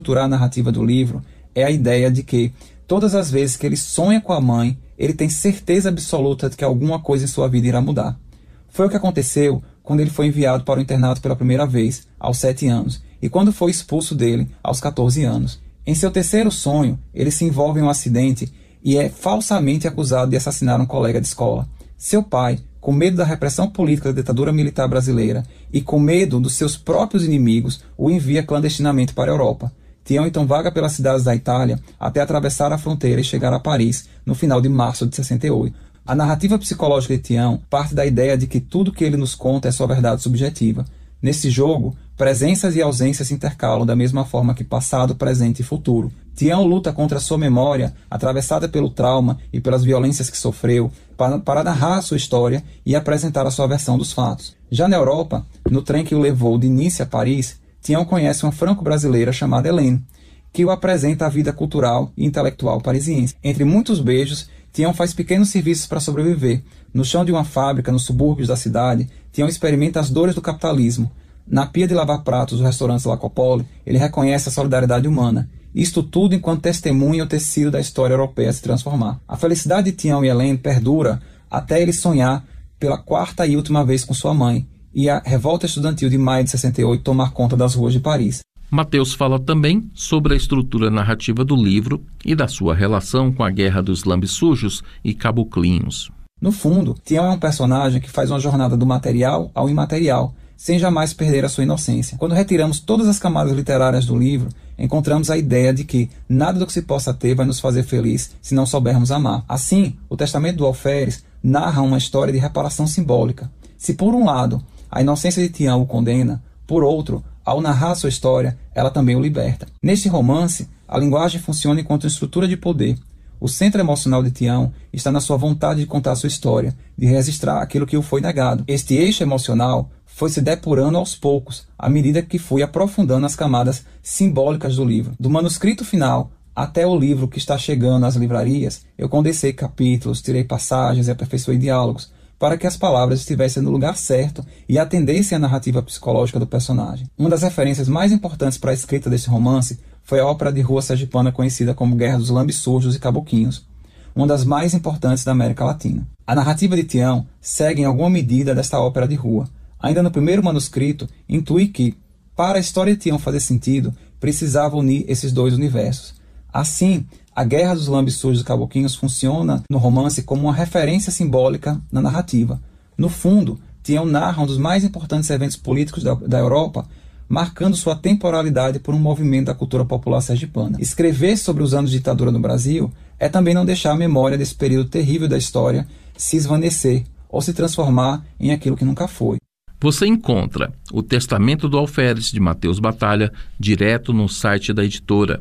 estruturar a narrativa do livro é a ideia de que, todas as vezes que ele sonha com a mãe, ele tem certeza absoluta de que alguma coisa em sua vida irá mudar. Foi o que aconteceu quando ele foi enviado para o internato pela primeira vez, aos 7 anos, e quando foi expulso dele, aos 14 anos. Em seu terceiro sonho, ele se envolve em um acidente e é falsamente acusado de assassinar um colega de escola. Seu pai, com medo da repressão política da ditadura militar brasileira e com medo dos seus próprios inimigos, o envia clandestinamente para a Europa. Tião então vaga pelas cidades da Itália até atravessar a fronteira e chegar a Paris no final de março de 68. A narrativa psicológica de Tião parte da ideia de que tudo que ele nos conta é sua verdade subjetiva. Nesse jogo, presenças e ausências se intercalam da mesma forma que passado, presente e futuro. Tião luta contra sua memória, atravessada pelo trauma e pelas violências que sofreu, para narrar a sua história e apresentar a sua versão dos fatos. Já na Europa, no trem que o levou de Nice a Paris, Tião conhece uma franco-brasileira chamada Hélène, que o apresenta à vida cultural e intelectual parisiense. Entre muitos beijos, Tião faz pequenos serviços para sobreviver. No chão de uma fábrica, nos subúrbios da cidade, Tião experimenta as dores do capitalismo. Na pia de lavar pratos dos restaurantes Lacopole, ele reconhece a solidariedade humana. Isto tudo enquanto testemunha o tecido da história europeia se transformar. A felicidade de Tião e Hélène perdura até ele sonhar pela quarta e última vez com sua mãe e a revolta estudantil de maio de 68 tomar conta das ruas de Paris. Matheus fala também sobre a estrutura narrativa do livro e da sua relação com a Guerra dos Lambisujos e Caboclinhos. No fundo, Tião é um personagem que faz uma jornada do material ao imaterial, sem jamais perder a sua inocência. Quando retiramos todas as camadas literárias do livro, encontramos a ideia de que nada do que se possa ter vai nos fazer feliz se não soubermos amar. Assim, o Testamento do Alferes narra uma história de reparação simbólica. Se por um lado, a inocência de Tião o condena, por outro, ao narrar sua história, ela também o liberta. Neste romance, a linguagem funciona enquanto estrutura de poder. O centro emocional de Tião está na sua vontade de contar sua história, de registrar aquilo que o foi negado. Este eixo emocional foi se depurando aos poucos, à medida que fui aprofundando as camadas simbólicas do livro. Do manuscrito final até o livro que está chegando às livrarias, eu condensei capítulos, tirei passagens e aperfeiçoei diálogos, para que as palavras estivessem no lugar certo e atendessem à narrativa psicológica do personagem. Uma das referências mais importantes para a escrita desse romance foi a ópera de rua sergipana conhecida como Guerra dos Lambisujos e Caboclinhos, uma das mais importantes da América Latina. A narrativa de Tião segue em alguma medida desta ópera de rua. Ainda no primeiro manuscrito, intui que, para a história de Tião fazer sentido, precisava unir esses dois universos. Assim, a Guerra dos Lambisujos e Caboclinhos funciona no romance como uma referência simbólica na narrativa. No fundo, Tião narra um dos mais importantes eventos políticos da Europa, marcando sua temporalidade por um movimento da cultura popular sergipana. Escrever sobre os anos de ditadura no Brasil é também não deixar a memória desse período terrível da história se esvanecer ou se transformar em aquilo que nunca foi. Você encontra o Testamento do Alferes, de Matheus Batalha, direto no site da editora,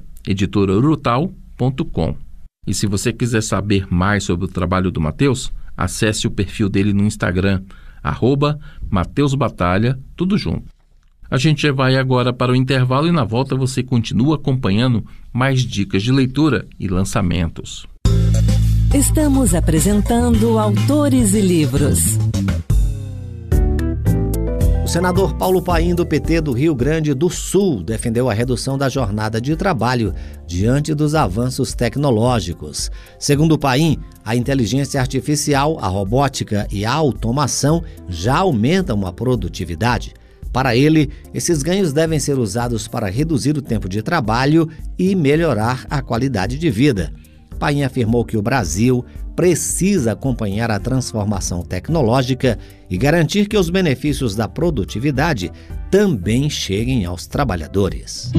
editoraurutau.com. E se você quiser saber mais sobre o trabalho do Matheus, acesse o perfil dele no Instagram, @MatheusBatalha, tudo junto. A gente vai agora para o intervalo e na volta você continua acompanhando mais dicas de leitura e lançamentos. Estamos apresentando Autores e Livros. O senador Paulo Paim, do PT do Rio Grande do Sul, defendeu a redução da jornada de trabalho diante dos avanços tecnológicos. Segundo Paim, a inteligência artificial, a robótica e a automação já aumentam a produtividade. Para ele, esses ganhos devem ser usados para reduzir o tempo de trabalho e melhorar a qualidade de vida. Paim afirmou que o Brasil precisa acompanhar a transformação tecnológica e garantir que os benefícios da produtividade também cheguem aos trabalhadores.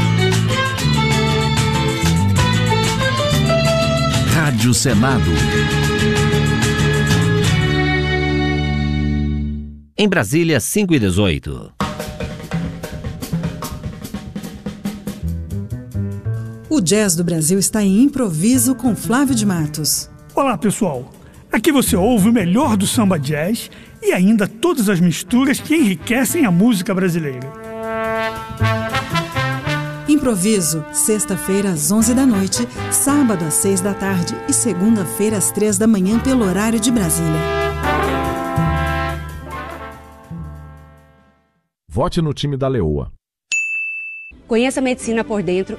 Rádio Senado. Em Brasília, 5h18. O Jazz do Brasil está em improviso com Flávio de Matos. Olá, pessoal. Aqui você ouve o melhor do samba jazz e ainda todas as misturas que enriquecem a música brasileira. Improviso, sexta-feira às 11 da noite, sábado às 6 da tarde e segunda-feira às 3 da manhã pelo horário de Brasília. Vote no time da Leoa. Conheça a medicina por dentro